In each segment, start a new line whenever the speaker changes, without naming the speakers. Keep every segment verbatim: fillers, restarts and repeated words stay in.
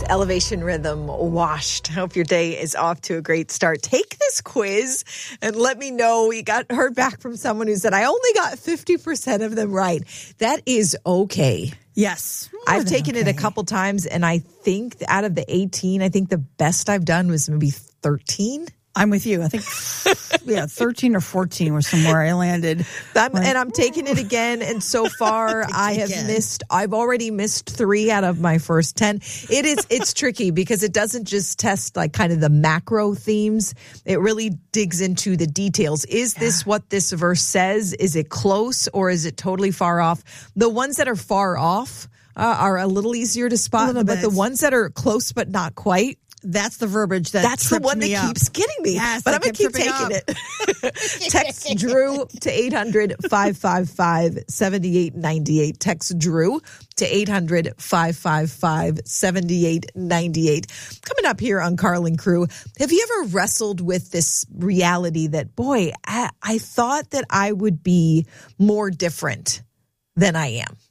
Elevation Rhythm Washed. Hope your day is off to a great start. Take this quiz and let me know. You got heard back from someone who said, I only got fifty percent of them right. That is okay.
Yes.
I've taken
okay.
it a couple times, and I think out of the eighteen, I think the best I've done was maybe thirteen.
I'm with you. I think, yeah, thirteen or fourteen was somewhere I landed.
I'm,
like,
and I'm taking it again. And so far, I have
again.
missed, I've already missed three out of my first ten. It is, it's tricky because it doesn't just test like kind of the macro themes. It really digs into the details. Is yeah. this what this verse says? Is it close or is it totally far off? The ones that are far off uh, are a little easier to spot, but
bit.
the ones that are close but not quite,
that's the verbiage that
That's the one that
up.
keeps getting me.
Yes,
but I'm going to keep taking
up.
it. Text Drew to eight hundred, five five five, seven eight nine eight. Text Drew to eight hundred, five five five, seven eight nine eight. Coming up here on Carl and Crew, have you ever wrestled with this reality that, boy, I, I thought that I would be more different than I am?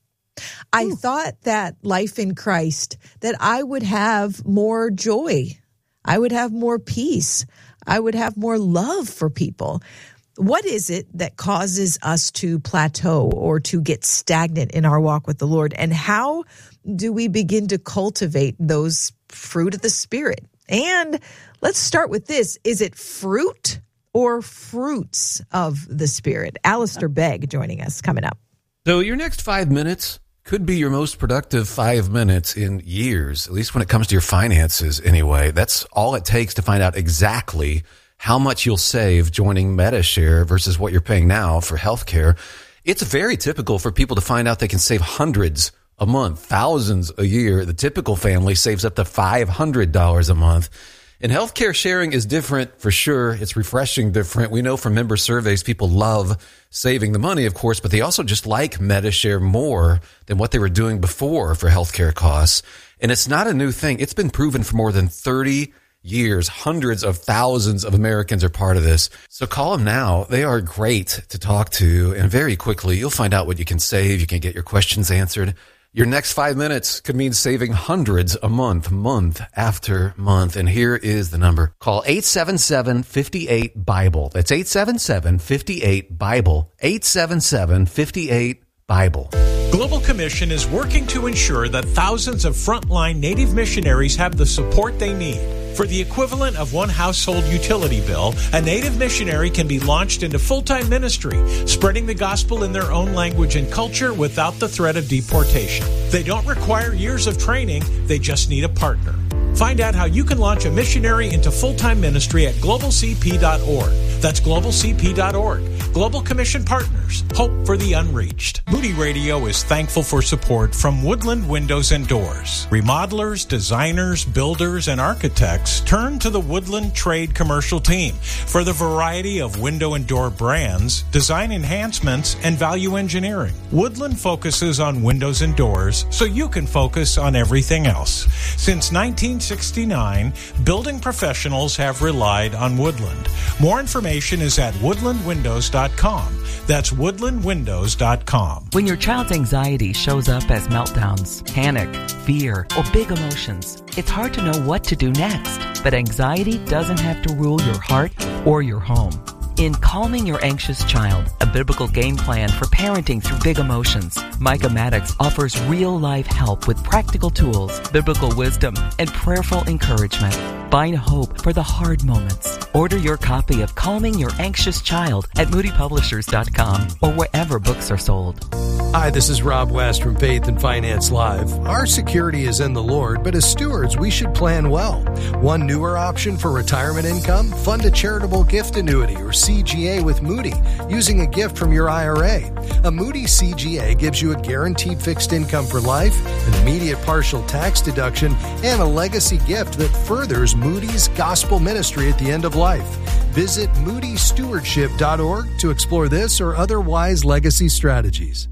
I Ooh. thought that life in Christ, that I would have more joy. I would have more peace. I would have more love for people. What is it that causes us to plateau or to get stagnant in our walk with the Lord? And how do we begin to cultivate those fruit of the Spirit? And let's start with this. Is it fruit or fruits of the Spirit? Alistair Begg joining us coming up.
So your next five minutes could be your most productive five minutes in years, at least when it comes to your finances anyway. That's all it takes to find out exactly how much you'll save joining Medi-Share versus what you're paying now for healthcare. It's very typical for people to find out they can save hundreds a month, thousands a year. The typical family saves up to five hundred dollars a month. And healthcare sharing is different for sure. It's refreshing different. We know from member surveys, people love saving the money, of course, but they also just like Medi-Share more than what they were doing before for healthcare costs. And it's not a new thing. It's been proven for more than thirty years. Hundreds of thousands of Americans are part of this. So call them now. They are great to talk to. And very quickly, you'll find out what you can save. You can get your questions answered. Your next five minutes could mean saving hundreds a month, month after month. And here is the number. Call eight seven seven, five eight, BIBLE. That's eight seven seven, five eight, BIBLE. eight seven seven, five eight, BIBLE.
Global Commission is working to ensure that thousands of frontline Native missionaries have the support they need. For the equivalent of one household utility bill, a Native missionary can be launched into full-time ministry, spreading the gospel in their own language and culture without the threat of deportation. They don't require years of training, they just need a partner. Find out how you can launch a missionary into full-time ministry at global c p dot org. That's global c p dot org. Global Commission Partners. Hope for the unreached. Moody Radio is thankful for support from Woodland Windows and Doors. Remodelers, designers, builders, and architects turn to the Woodland Trade Commercial Team for the variety of window and door brands, design enhancements, and value engineering. Woodland focuses on windows and doors so you can focus on everything else. Since nineteen sixty-nine, building professionals have relied on Woodland. More information is at woodland windows dot com. That's woodland windows dot com.
When your child's anxiety shows up as meltdowns, panic, fear, or big emotions, it's hard to know what to do next. But anxiety doesn't have to rule your heart or your home. In Calming Your Anxious Child, a biblical game plan for parenting through big emotions, Micah Maddox offers real-life help with practical tools, biblical wisdom, and prayerful encouragement. Find hope for the hard moments. Order your copy of Calming Your Anxious Child at moody publishers dot com or wherever books are sold.
Hi, this is Rob West from Faith and Finance Live. Our security is in the Lord, but as stewards, we should plan well. One newer option for retirement income? Fund a charitable gift annuity or C G A with Moody using a gift from your I R A. A Moody C G A gives you a guaranteed fixed income for life, an immediate partial tax deduction, and a legacy gift that furthers Moody's gospel ministry at the end of life. Visit moody stewardship dot org to explore this or other wise legacy strategies.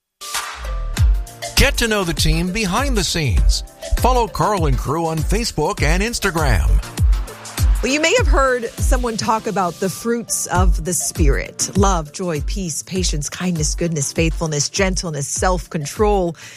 Get to know the team behind the scenes. Follow Carl and Crew on Facebook and Instagram.
Well, you may have heard someone talk about the fruits of the Spirit: love, joy, peace, patience, kindness, goodness, faithfulness, gentleness, self-control.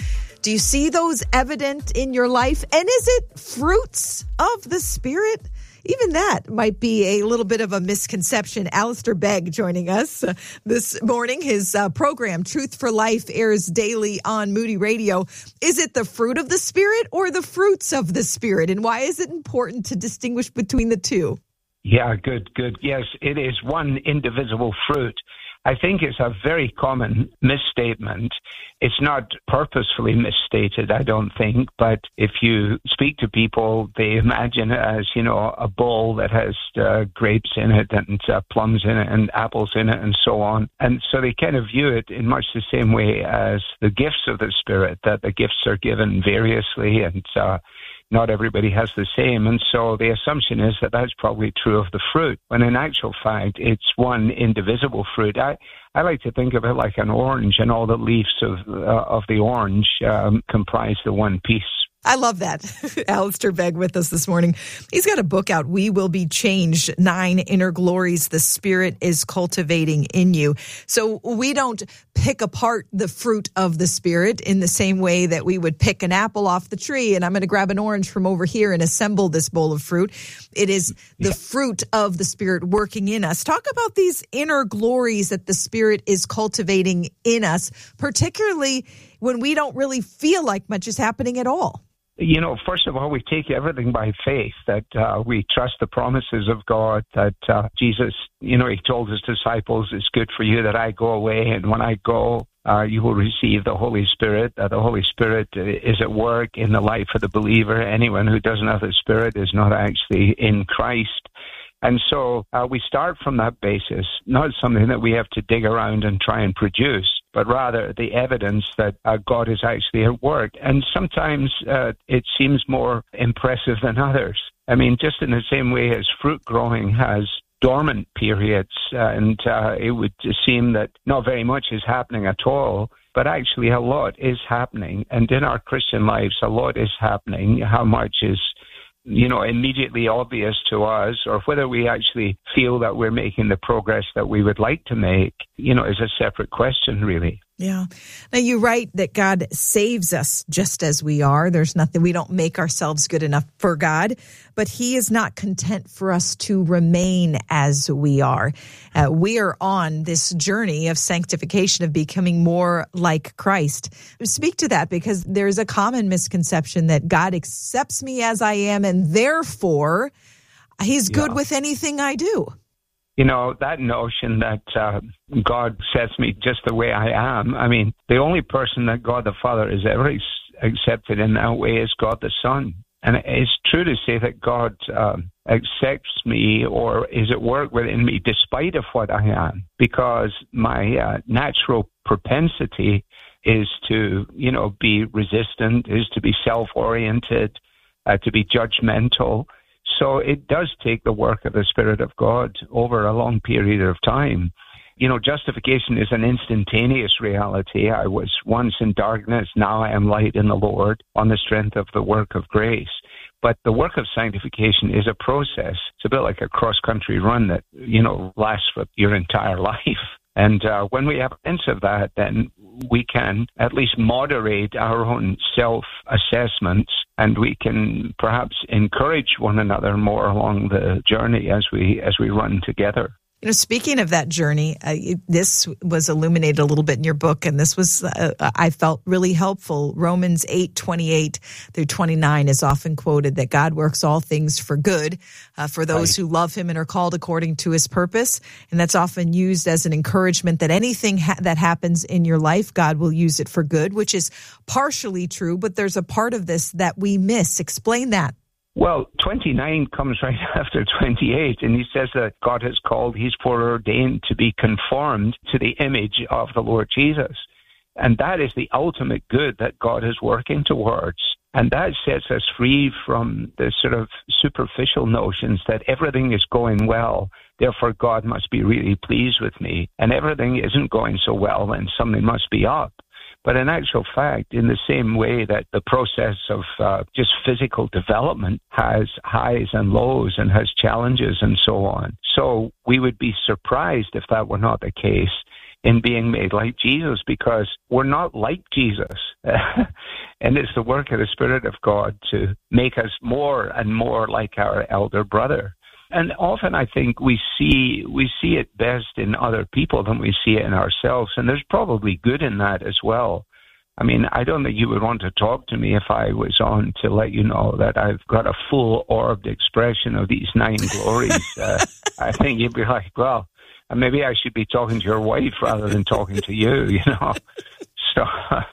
Do you see those evident in your life? And is it fruits of the Spirit? Even that might be a little bit of a misconception. Alistair Begg joining us uh, this morning. His uh, program, Truth for Life, airs daily on Moody Radio. Is it the fruit of the Spirit or the fruits of the Spirit? And why is it important to distinguish between the two?
Yeah, good, good. Yes, it is one indivisible fruit. I think it's a very common misstatement. It's not purposefully misstated, I don't think, but if you speak to people, they imagine it as, you know, a bowl that has uh, grapes in it and uh, plums in it and apples in it and so on. And so they kind of view it in much the same way as the gifts of the Spirit, that the gifts are given variously and uh, not everybody has the same. And so the assumption is that that's probably true of the fruit, when in actual fact, it's one indivisible fruit. I, I like to think of it like an orange, and all the leaves of, uh, of the orange um, comprise the one piece.
I love that. Alistair Begg with us this morning. He's got a book out, We Will Be Changed, Nine Inner Glories the Spirit is Cultivating in You. So we don't pick apart the fruit of the Spirit in the same way that we would pick an apple off the tree and I'm going to grab an orange from over here and assemble this bowl of fruit. It is the yeah. fruit of the Spirit working in us. Talk about these inner glories that the Spirit is cultivating in us, particularly when we don't really feel like much is happening at all.
You know, first of all, we take everything by faith, that uh, we trust the promises of God, that uh, Jesus, you know, he told his disciples, it's good for you that I go away, and when I go, uh, you will receive the Holy Spirit, that the Holy Spirit is at work in the life of the believer. Anyone who doesn't have the Spirit is not actually in Christ. And so uh, we start from that basis, not something that we have to dig around and try and produce, but rather the evidence that uh, God is actually at work. And sometimes uh, it seems more impressive than others. I mean, just in the same way as fruit growing has dormant periods, uh, and uh, it would seem that not very much is happening at all, but actually a lot is happening. And in our Christian lives, a lot is happening. How much is you know, immediately obvious to us, or whether we actually feel that we're making the progress that we would like to make, you know, is a separate question, really.
Yeah. Now, you write that God saves us just as we are. There's nothing, we don't make ourselves good enough for God, but he is not content for us to remain as we are. Uh, we are on this journey of sanctification, of becoming more like Christ. Speak to that, because there's a common misconception that God accepts me as I am, and therefore he's good yeah. with anything I do.
You know, that notion that uh, God sets me just the way I am, I mean, the only person that God the Father has ever ex- accepted in that way is God the Son. And it's true to say that God uh, accepts me or is at work within me despite of what I am, because my uh, natural propensity is to, you know, be resistant, is to be self-oriented, uh, to be judgmental. So it does take the work of the Spirit of God over a long period of time. You know, justification is an instantaneous reality. I was once in darkness, now I am light in the Lord, on the strength of the work of grace. But the work of sanctification is a process. It's a bit like a cross-country run that, you know, lasts for your entire life. And uh, when we have a sense of that, then we can at least moderate our own self-assessments, and we can perhaps encourage one another more along the journey as we as we run together.
You know, speaking of that journey, uh, this was illuminated a little bit in your book, and this was, uh, I felt, really helpful. Romans eight twenty-eight through twenty-nine is often quoted, that God works all things for good uh, for those right. who love him and are called according to his purpose. And that's often used as an encouragement that anything ha- that happens in your life, God will use it for good, which is partially true, but there's a part of this that we miss. Explain that.
Well, twenty-nine comes right after twenty-eight, and he says that God has called, he's foreordained to be conformed to the image of the Lord Jesus. And that is the ultimate good that God is working towards. And that sets us free from the sort of superficial notions that everything is going well, therefore God must be really pleased with me. And everything isn't going so well, then something must be up. But in actual fact, in the same way that the process of uh, just physical development has highs and lows and has challenges and so on. So we would be surprised if that were not the case, in being made like Jesus, because we're not like Jesus. And it's the work of the Spirit of God to make us more and more like our elder brother. And often I think we see we see it best in other people than we see it in ourselves. And there's probably good in that as well. I mean, I don't think you would want to talk to me if I was on to let you know that I've got a full orbed expression of these nine glories. uh, I think you'd be like, well, maybe I should be talking to your wife rather than talking to you, you know. So,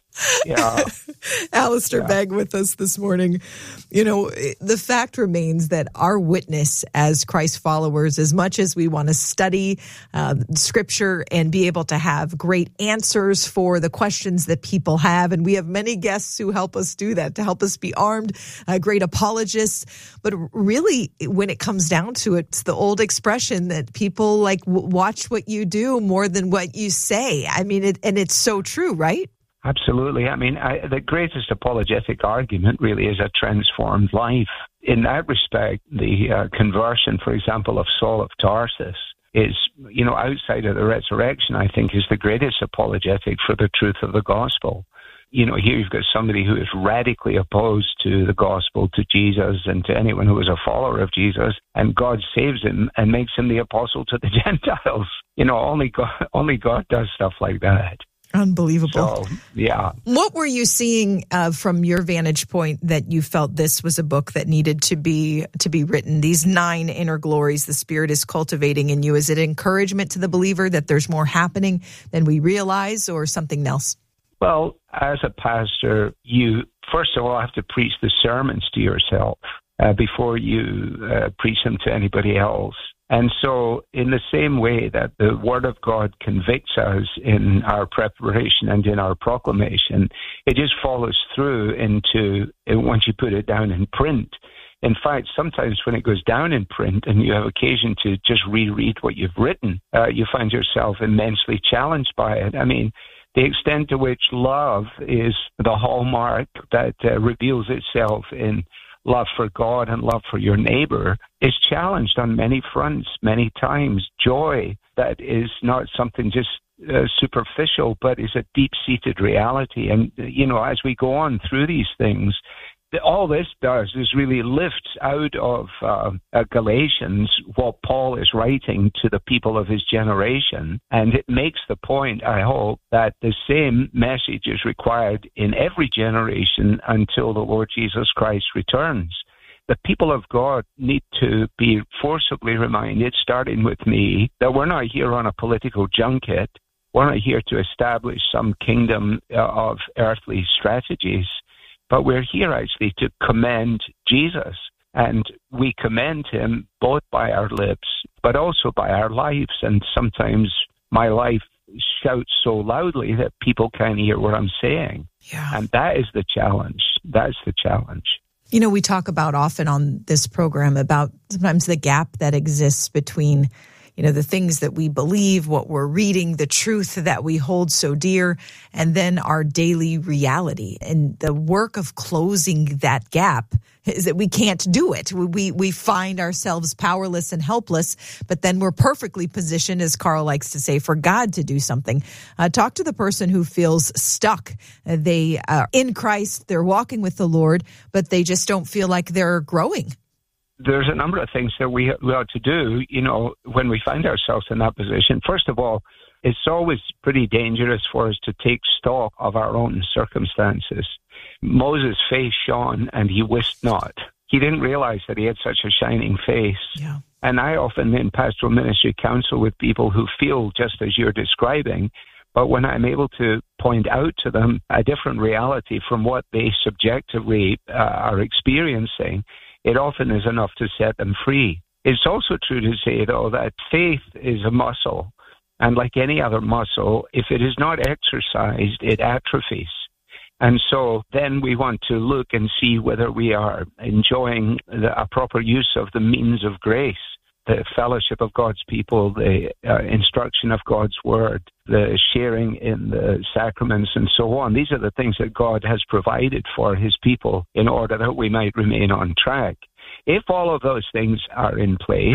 yeah.
Alistair
yeah.
Begg with us this morning. You know, the fact remains that our witness as Christ followers, as much as we want to study uh, Scripture and be able to have great answers for the questions that people have, and we have many guests who help us do that, to help us be armed, uh, great apologists. But really, when it comes down to it, it's the old expression that people like w- watch what you do more than what you say. I mean, it, and it's so true, right?
Absolutely. I mean, I, the greatest apologetic argument really is a transformed life. In that respect, the uh, conversion, for example, of Saul of Tarsus is, you know, outside of the resurrection, I think, is the greatest apologetic for the truth of the gospel. You know, here you've got somebody who is radically opposed to the gospel, to Jesus, and to anyone who is a follower of Jesus, and God saves him and makes him the apostle to the Gentiles. You know, only God, only God does stuff like that.
Unbelievable.
So, yeah.
What were you seeing uh, from your vantage point that you felt this was a book that needed to be to be written? These nine inner glories the Spirit is cultivating in you. Is it encouragement to the believer that there's more happening than we realize, or something else?
Well, as a pastor, you first of all have to preach the sermons to yourself uh, before you uh, preach them to anybody else. And so in the same way that the Word of God convicts us in our preparation and in our proclamation, it just follows through into, once you put it down in print. In fact, sometimes when it goes down in print and you have occasion to just reread what you've written, uh, you find yourself immensely challenged by it. I mean, the extent to which love is the hallmark that uh, reveals itself in love for God and love for your neighbor is challenged on many fronts, many times. Joy that is not something just uh, superficial, but is a deep-seated reality. And, you know, as we go on through these things, all this does is really lifts out of uh, uh, Galatians what Paul is writing to the people of his generation. And it makes the point, I hope, that the same message is required in every generation until the Lord Jesus Christ returns. The people of God need to be forcibly reminded, starting with me, that we're not here on a political junket. We're not here to establish some kingdom uh, of earthly strategies. But we're here actually to commend Jesus, and we commend him both by our lips, but also by our lives. And sometimes my life shouts so loudly that people can't hear what I'm saying.
Yeah.
And that is the challenge. That's the challenge.
You know, we talk about often on this program about sometimes the gap that exists between, you know, the things that we believe, what we're reading, the truth that we hold so dear, and then our daily reality. And the work of closing that gap is that we can't do it. We we find ourselves powerless and helpless, but then we're perfectly positioned, as Carl likes to say, for God to do something. Uh, talk to the person who feels stuck. They are in Christ, they're walking with the Lord, but they just don't feel like they're growing.
There's a number of things that we, we ought to do, you know, when we find ourselves in that position. First of all, it's always pretty dangerous for us to take stock of our own circumstances. Moses' face shone and he wist not. He didn't realize that he had such a shining face.
Yeah.
And I often in pastoral ministry counsel with people who feel just as you're describing, but when I'm able to point out to them a different reality from what they subjectively uh, are experiencing, it often is enough to set them free. It's also true to say, though, that faith is a muscle. And like any other muscle, if it is not exercised, it atrophies. And so then we want to look and see whether we are enjoying the, a proper use of the means of grace, the fellowship of God's people, the uh, instruction of God's word, the sharing in the sacraments, and so on. These are the things that God has provided for his people in order that we might remain on track. If all of those things are in place,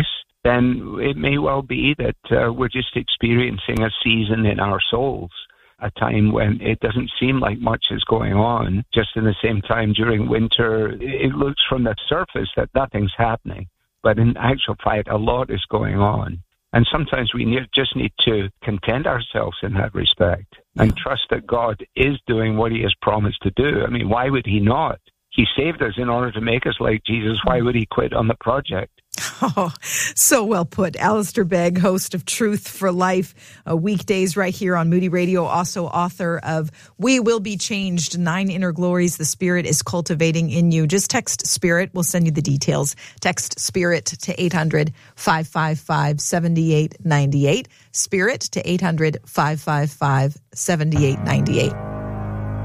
then it may well be that uh, we're just experiencing a season in our souls, a time when it doesn't seem like much is going on. Just in the same time, during winter, it looks from the surface that nothing's happening. But in actual fact, a lot is going on. And sometimes we need, just need to content ourselves in that respect and trust that God is doing what he has promised to do. I mean, why would he not? He saved us in order to make us like Jesus. Why would he quit on the project?
Oh, so well put. Alistair Begg, host of Truth for Life, uh, weekdays right here on Moody Radio, also author of We Will Be Changed, Nine Inner Glories the Spirit is Cultivating in You. Just text SPIRIT. We'll send you the details. Text SPIRIT to eight hundred, five five five, seven eight nine eight. SPIRIT to eight hundred, five five five, seven eight nine eight.